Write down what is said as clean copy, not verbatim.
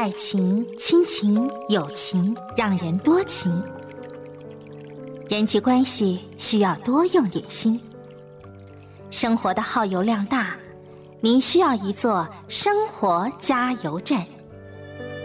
爱情、亲情、友情让人多情，人际关系需要多用点心。生活的耗油量大，您需要一座生活加油站。